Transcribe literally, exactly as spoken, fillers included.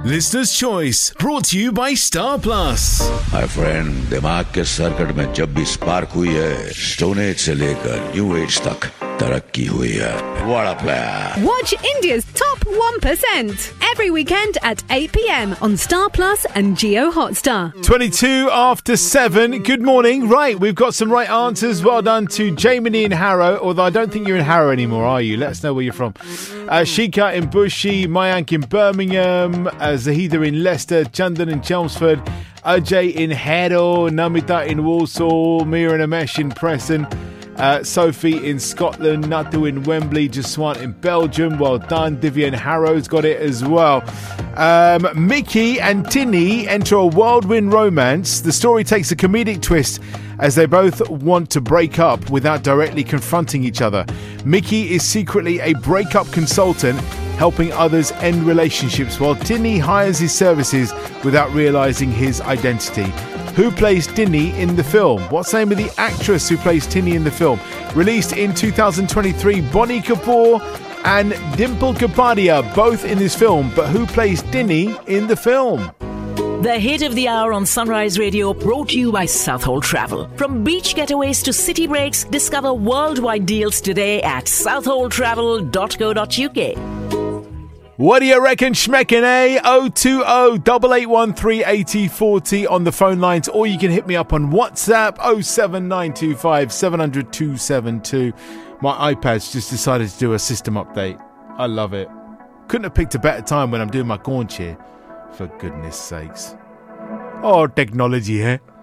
Listener's Choice, brought to you by Star Plus. My friend, दिमाग के circuit में जब भी स्पार्क हुई है, स्टोन एज से लेकर न्यू एज तक तरक्की हुई है. What a player! Watch India's top one percent every weekend at eight p.m. on Star Plus and Jio Hotstar. twenty-two after seven. Good morning. Right, we've got some right answers. Well done to Jamie in Harrow, although I don't think you're in Harrow anymore, are you? Let us know where you're from. Uh, Shika in Bushey, Mayank in Birmingham, uh, Zahida in Leicester, Chandan in Chelmsford, Ajay in Harrow, Namita in Walsall, Mira and Amesh in Preston, Uh, Sophie in Scotland, Natu in Wembley, Jaswant in Belgium. Well done. Divya in Harrow's got it as well. Um, Mickey and Tinny enter a whirlwind romance. The story takes a comedic twist as they both want to break up without directly confronting each other. Mickey is secretly a breakup consultant, helping others end relationships, while Tinny hires his services without realising his identity. Who plays Tinny in the film? What's the name of the actress who plays Tinny in the film? Released in two thousand twenty-three, Bonnie Kapoor and Dimple Kapadia, both in this film. But who plays Tinny in the film? The hit of the hour on Sunrise Radio, brought to you by Southhold Travel. From beach getaways to city breaks, discover worldwide deals today at southhold travel dot co dot uk. What do you reckon, Schmecken, eh? oh two oh, eight eight one three, eight oh four oh on the phone lines, or you can hit me up on WhatsApp, oh seven nine two five, seven hundred, two seven two. My iPad's just decided to do a system update. I love it. Couldn't have picked a better time when I'm doing my corn cheer. For goodness sakes. Oh, technology, eh?